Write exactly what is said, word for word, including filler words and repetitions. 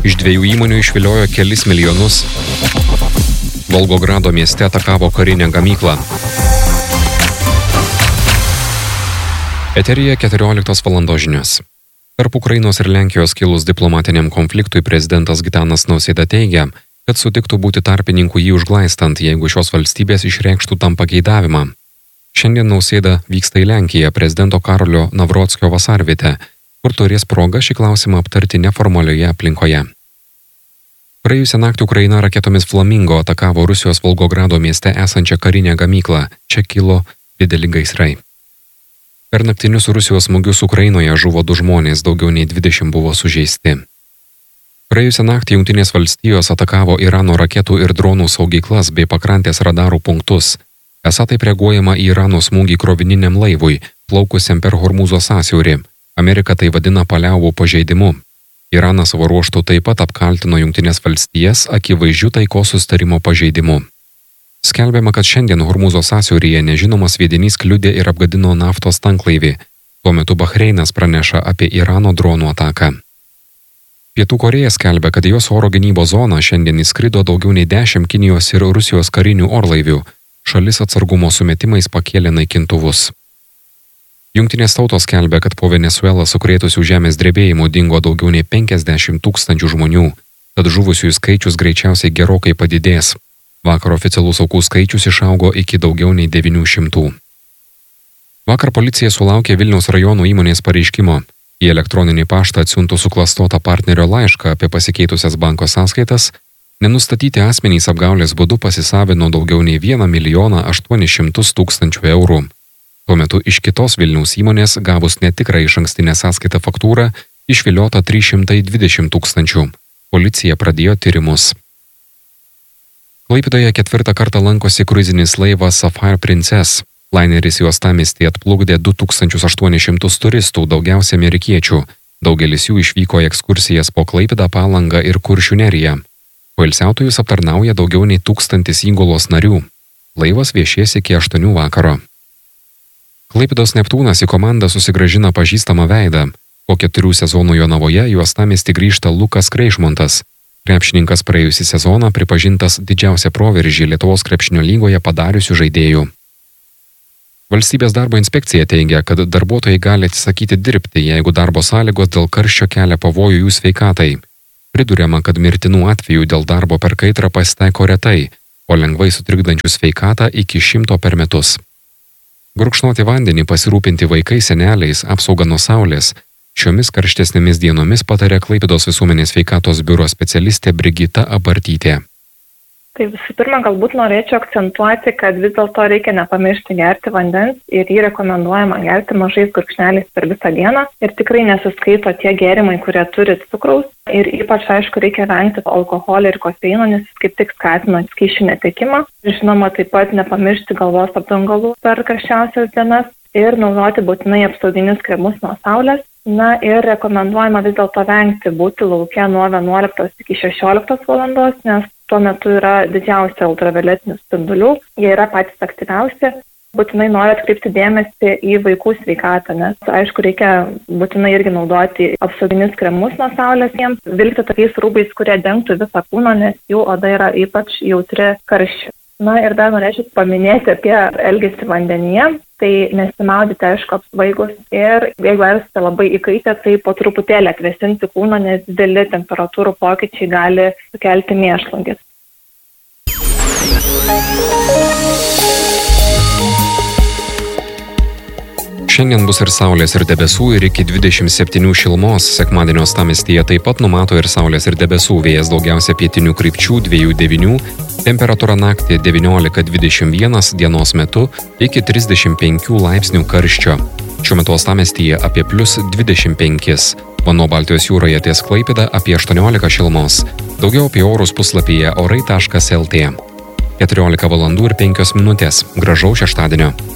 Iš dviejų įmonių išviliojo kelis milijonus. Volgogrado mieste atakavo karinę gamyklą. Eteryje keturioliktos valandos žinios. Tarp Ukrainos ir Lenkijos kilus diplomatiniam konfliktui prezidentas Gitanas Nausėda teigia, kad sutiktų būti tarpininku jį užglaistant, jeigu šios valstybės išreikštų tam pageidavimą. Šiandien Nausėda vyksta į Lenkiją prezidento Karolio Navrockio vasarvietę, kur turės progą šį klausimą aptarti neformalioje aplinkoje. Praėjusią naktį Ukraina raketomis Flamingo atakavo Rusijos Volgogrado mieste esančią karinę gamyklą. Čia kilo dideli gaisrai. Per naktinius Rusijos smūgius Ukrainoje žuvo du žmonės, daugiau nei dvidešimt buvo sužeisti. Praėjusią naktį Jungtinės valstijos atakavo Irano raketų ir dronų saugyklas bei pakrantės radarų punktus. Esą taip reaguojama į Irano smūgį krovininiam laivui, plaukusiam per Hormūzo sąsiaurį. Amerika tai vadina paliaubų pažeidimu. Iranas savo ruožtu taip pat apkaltino Jungtinės valstijas akivaizdžiu taikos susitarimo pažeidimu. Skelbiama, kad šiandien Hormūzo sąsiauryje nežinomas sviedinys kliudė ir apgadino naftos tanklaivį. Tuo metu Bahreinas praneša apie Irano dronų ataką. Pietų Korėja skelbia, kad jos oro gynybos zoną šiandien įskrido daugiau nei dešimt Kinijos ir Rusijos karinių orlaivių. Šalis atsargumo sumetimais pakėlė naikintuvus. Jungtinės tautos skelbia, kad po Venesuelą sukrėtusių žemės drebėjimų dingo daugiau nei penkiasdešimt tūkstančių žmonių, tad žuvusiųjų skaičius greičiausiai gerokai padidės. Vakar oficialus aukų skaičius išaugo iki daugiau nei devynių šimtų. Vakar policija sulaukė Vilniaus rajono įmonės pareiškimo. Į elektroninį paštą atsiuntų suklastotą partnerio laišką apie pasikeitusias banko sąskaitas, nenustatyti asmenys apgaulės būdu pasisavino daugiau nei vieną milijoną aštuonis šimtus tūkstančių eurų. Tuo metu iš kitos Vilniaus įmonės gavus netikrą išankstinę sąskaitą faktūrą išviliota trys šimtai dvidešimt tūkstančių. Policija pradėjo tyrimus. Klaipėdoje ketvirtą kartą lankosi kruizinis laivas Sapphire Princess. Laineris į uostamiestį atplukdė du tūkstančius aštuonis šimtus turistų, daugiausia amerikiečių. Daugelis jų išvyko į ekskursijas po Klaipėdą, Palangą ir Kuršių neriją. Poilsiautojus aptarnauja daugiau nei tūkstantis įgulos narių. Laivas viešės iki aštuonių vakaro. Klaipėdos Neptūnas į komandą susigrąžina pažįstamą veidą. Po keturių sezonų Jonavoje į uostamiestį grįžta Lukas Kreišmontas. Krepšininkas praėjusį sezoną pripažintas didžiausią proveržį Lietuvos krepšinio lygoje padariusių žaidėjų. Valstybės darbo inspekcija teigia, kad darbuotojai gali atsisakyti dirbti, jeigu darbo sąlygos dėl karščio kelia pavojų jų sveikatai. Priduriama, kad mirtinų atvejų dėl darbo per kaitrą pasitaiko retai, o lengvai sutrikdančių sveikatą iki šimto per metus. Gurkšnoti vandenį, pasirūpinti vaikais, seneliais, apsaugą nuo saulės. Šiomis karštesnėmis dienomis patarė Klaipėdos visuomenės sveikatos biuro specialistė Brigita Abartytė. Tai visų pirma, galbūt norėčiau akcentuoti, kad vis dėlto reikia nepamiršti gerti vandens ir jį rekomenduojama gerti mažais gurkšneliais per visą dieną ir tikrai nesiskaito tie gėrimai, kurie turi cukraus ir ypač, aišku, reikia vengti alkoholio ir kofeino, nes jis kaip tik skatina skysčių netekimą. Žinoma, taip pat nepamiršti galvos apdangalų per karščiausias dienas ir naudoti būtinai apsauginius kremus nuo saulės. Na ir rekomenduojama vis dėlto vengti būti lauke nuo vienuoliktos iki šešioliktos valandos, nes tuo metu yra didžiausia ultravioletinių spindulių, jie yra patys aktyviausi. Būtinai noriu atkreipti dėmesį į vaikų sveikatą, nes aišku reikia būtinai irgi naudoti apsauginius kremus nuo saulės jiems, vilkti tokiais rūbais, kurie dengtų visą kūną, nes jų oda yra ypač jautri karščiui. Na ir dar norėčiau paminėti apie elgesį vandenyje, tai nesimaudyti, aišku, apsvaigus ir jeigu esate labai įkaitę, tai po truputėlį atvėsinti kūną, nes dideli temperatūrų pokyčiai gali sukelti mėšlungis. Šiandien bus ir saulės ir debesų ir iki dvidešimt septynių šilumos. Sekmadienio uostamiestyje taip pat numato ir saulės ir debesų, vėjas daugiausia pietinių krypčių dviejų devynių, temperatūra naktį devyniolika dvidešimt vienas, dienos metu iki trisdešimt penkių laipsnių karščio. Šiuo metu uostamiestyje apie plius dvidešimt penkis. Vanduo Baltijos jūroje ties Klaipėda apie aštuoniolika šilumos. Daugiau apie orus puslapyje orai taškas lt. keturiolika valandų ir penkios minutės. Gražaus šeštadienio.